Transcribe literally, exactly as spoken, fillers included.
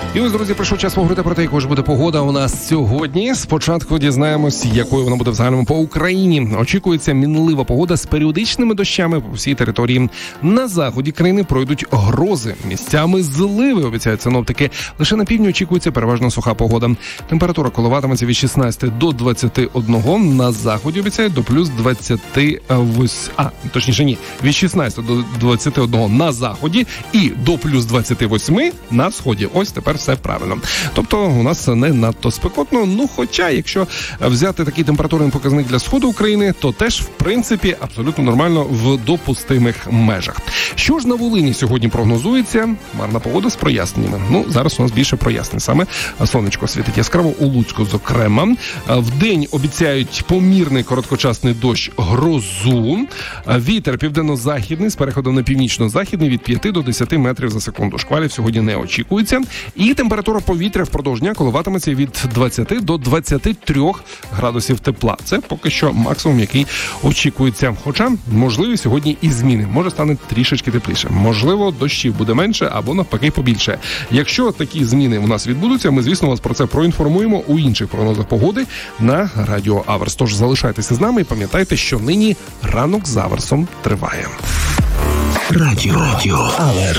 І ось, друзі, прийшов час поговорити про те, якою ж буде погода у нас сьогодні. Спочатку дізнаємось, якою вона буде в загальному по Україні. Очікується мінлива погода з періодичними дощами по всій території. На заході країни пройдуть грози. Місцями зливи, обіцяють синоптики. Лише на півдні очікується переважно суха погода. Температура коливатиметься від шістнадцяти до двадцяти одного. На заході обіцяють до плюс двадцяти восьми. А, точніше ні. Від шістнадцяти до двадцяти одного на заході і до плюс двадцяти восьми на сході. Ось тепер все правильно. Тобто у нас не надто спекотно, ну хоча, якщо взяти такий температурний показник для сходу України, то теж, в принципі, абсолютно нормально в допустимих межах. Що ж на Волині сьогодні прогнозується? Хмарна погода з проясненнями. Ну, зараз у нас більше прояснень. Саме сонечко світить яскраво, у Луцьку, зокрема. Вдень обіцяють помірний короткочасний дощ, грозу. Вітер південно-західний з переходом на північно-західний від п'яти до десяти метрів за секунду. Шквалів сьогодні не очікується. І температура повітря впродовж дня коливатиметься від двадцяти до двадцяти трьох градусів тепла. Це поки що максимум, який очікується. Хоча, можливі сьогодні і зміни. Може стане трішечки тепліше. Можливо, дощів буде менше або навпаки побільше. Якщо такі зміни у нас відбудуться, ми, звісно, вас про це проінформуємо у інших прогнозах погоди на Радіо Аверс. Тож залишайтеся з нами і пам'ятайте, що нині ранок з Аверсом триває. Радіо, Радіо Аверс.